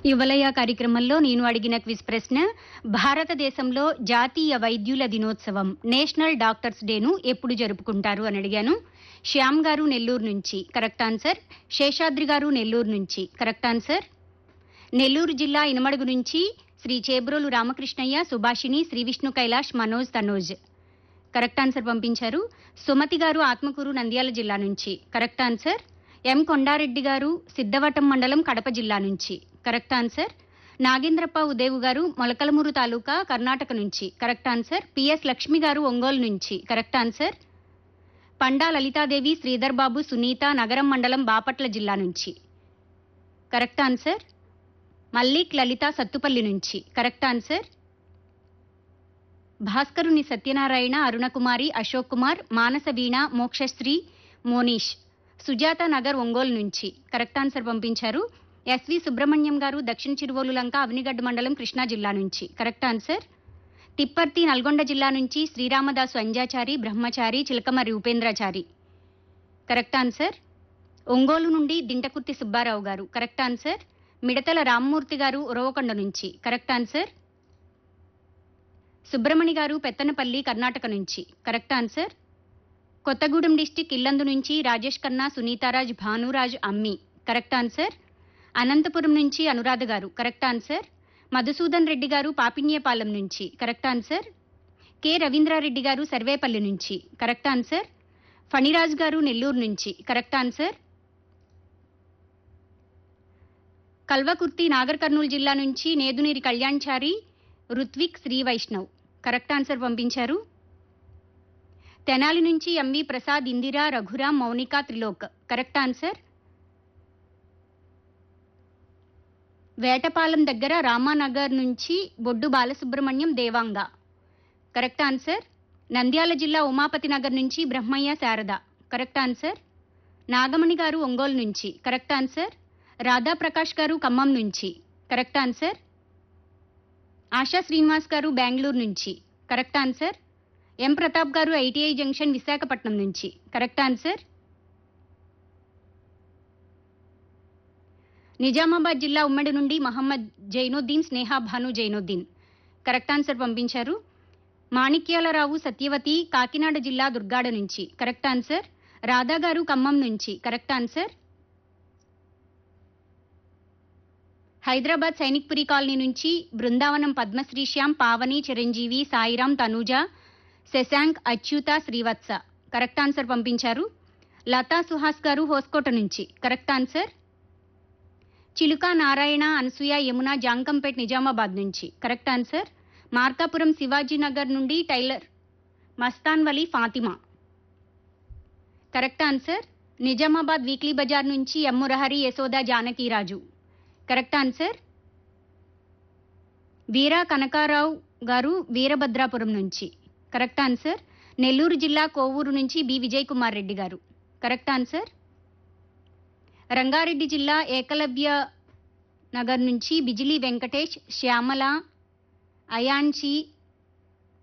యువలయ కార్యక్రమంలో నేను అడిగిన క్విజ్ ప్రశ్న, భారతదేశంలో జాతీయ వైద్యుల దినోత్సవం నేషనల్ డాక్టర్స్ డేను ఎప్పుడు జరుపుకుంటారు అని అడిగాను. శ్యామ్ గారు నెల్లూరు నుంచి కరెక్ట్ ఆన్సర్. శేషాద్రి గారు నెల్లూరు నుంచి కరెక్ట్ ఆన్సర్. నెల్లూరు జిల్లా ఇనమడుగు నుంచి శ్రీ చేబ్రోలు రామకృష్ణయ్య, సుభాషిణి, శ్రీ విష్ణు కైలాష్, మనోజ్, తనోజ్ కరెక్ట్ ఆన్సర్ పంపించారు. సుమతి గారు ఆత్మకూరు నంద్యాల జిల్లా నుంచి కరెక్ట్ ఆన్సర్. ఎం కొండారెడ్డి గారు సిద్ధవటం మండలం కడప జిల్లా నుంచి కరెక్ట్ ఆన్సర్. నాగేంద్రప్ప ఉదేవు గారు మొలకలమూరు తాలూకా కర్ణాటక నుంచి కరెక్ట్ ఆన్సర్. పిఎస్ లక్ష్మి గారు ఒంగోలు నుంచి కరెక్ట్ ఆన్సర్. పండా లలితాదేవి, శ్రీధర్ బాబు, సునీత నగరం మండలం బాపట్ల జిల్లా నుంచి కరెక్ట్ ఆన్సర్. మల్లిక్ లలిత సత్తుపల్లి నుంచి కరెక్ట్ ఆన్సర్. భాస్కరుని సత్యనారాయణ, అరుణకుమారి, అశోక్ కుమార్, మానస వీణ, మోక్షశ్రీ, మోనీష్ సుజాత నగర్ ఒంగోలు నుంచి కరెక్ట్ ఆన్సర్ పంపించారు. ఎస్వి సుబ్రహ్మణ్యం గారు దక్షిణ చిరువోలు లంక అవినిగడ్డ మండలం కృష్ణా జిల్లా నుంచి కరెక్ట్ ఆన్సర్. తిప్పర్తి నల్గొండ జిల్లా నుంచి శ్రీరామదాసు అంజాచారి, బ్రహ్మచారి, చిలకమర్రి ఉపేంద్రాచారి కరెక్ట్ ఆన్సర్. ఒంగోలు నుండి దింటకుర్తి సుబ్బారావు గారు కరెక్ట్ ఆన్సర్. మిడతల రామ్మూర్తి గారు ఉరవకొండ నుంచి కరెక్ట్ ఆన్సర్. సుబ్రమణి గారు పెత్తనపల్లి కర్ణాటక నుంచి correct answer. Kothagudem district Yellandu నుంచి రాజేష్ ఖన్నా, సునీతారాజ్, భానురాజ్, అమ్మి కరెక్ట్ ఆన్సర్. అనంతపురం నుంచి అనురాధ గారు కరెక్ట్ ఆన్సర్. మధుసూదన్ రెడ్డి గారు పాపిన్యపాలెం నుంచి కరెక్ట్ ఆన్సర్. కె రవీంద్రారెడ్డి గారు సర్వేపల్లి నుంచి కరెక్ట్ ఆన్సర్. ఫణిరాజ్ గారు నెల్లూరు నుంచి కరెక్ట్ ఆన్సర్. కల్వకుర్తి నాగర్ కర్నూలు జిల్లా నుంచి నేదునీరి కళ్యాణ్చారి, రుత్విక్, శ్రీ వైష్ణవ్ కరెక్ట్ ఆన్సర్ పంపించారు. తెనాలి నుంచి MV Prasad, Indira, Raghuram, Mounika, Trilok correct answer. Vetapalem దగ్గర రామానగర్ నుంచి బొడ్డు బాలసుబ్రహ్మణ్యం, దేవాంగ కరెక్ట్ ఆన్సర్. నంద్యాల జిల్లా ఉమాపతి నగర్ నుంచి బ్రహ్మయ్య, శారద కరెక్ట్ ఆన్సర్. నాగమణి గారు ఒంగోలు నుంచి కరెక్ట్ ఆన్సర్. రాధాప్రకాష్ గారు ఖమ్మం నుంచి కరెక్ట్ ఆన్సర్. ఆశా శ్రీనివాస్ గారు బెంగళూరు నుంచి కరెక్ట్ ఆన్సర్. ఎం ప్రతాప్ గారు ఐటీఐ జంక్షన్ విశాఖపట్నం నుంచి కరెక్ట్ ఆన్సర్. నిజామాబాద్ జిల్లా ఉమ్మడి నుండి మహమ్మద్ జైనుద్దీన్, స్నేహా భాను జైనుద్దీన్ కరెక్ట్ ఆన్సర్ పంపించారు. మాణిక్యాలరావు, సత్యవతి కాకినాడ జిల్లా దుర్గాడ నుంచి కరెక్ట్ ఆన్సర్. రాధా గారు ఖమ్మం నుంచి correct answer. Hyderabad Sainikpuri colony నుంచి బృందావనం పద్మశ్రీ శ్యామ్, పావని, చిరంజీవి, సాయిరాం, తనూజ, శశాంక్, అచ్యుత, శ్రీవత్స కరెక్ట్ ఆన్సర్ పంపించారు. లతా సుహాస్ గారు హోస్కోట నుంచి కరెక్ట్ ఆన్సర్. చిలుక నారాయణ, అనసూయ, యమున జాంకంపేట్ నిజామాబాద్ నుంచి కరెక్ట్ ఆన్సర్. మార్కాపురం శివాజీనగర్ నుండి tailor Mastan Vali, Fatima correct answer. Nizamabad weekly Bazar నుంచి ఎం మురహరి, యశోద, జానకీరాజు కరెక్ట్ ఆన్సర్. వీరా కనకారావు గారు వీరభద్రాపురం నుంచి కరెక్ట్ ఆన్సర్. నెల్లూరు జిల్లా కోవూరు నుంచి బి విజయ్ కుమార్ రెడ్డి గారు కరెక్ట్ ఆన్సర్. రంగారెడ్డి జిల్లా ఏకలవ్య నగర్ నుంచి బిజిలీ వెంకటేష్, శ్యామల, అయాన్షి,